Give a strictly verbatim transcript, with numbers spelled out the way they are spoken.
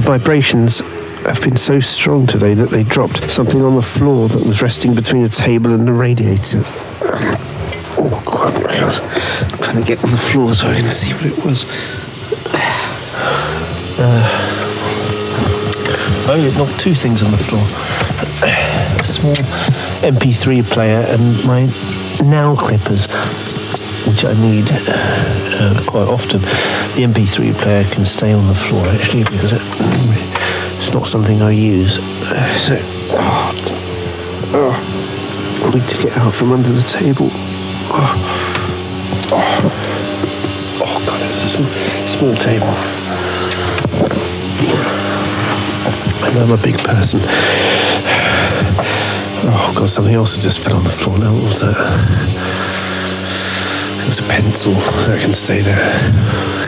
vibrations have been so strong today that they dropped something on the floor that was resting between the table and the radiator. Oh, God, oh my God. I'm trying to get on the floor so I can see what it was. Uh, oh, it knocked two things on the floor. A small M P three player and my nail clippers, which I need uh, quite often. The M P three player can stay on the floor, actually, because it, it's not something I use. Uh, so, oh, oh, I need to get out from under the table. Oh, oh, oh God, it's a sm- small table. And I'm a big person. Oh God, something else has just fell on the floor now. What was that? It was a pencil that can stay there.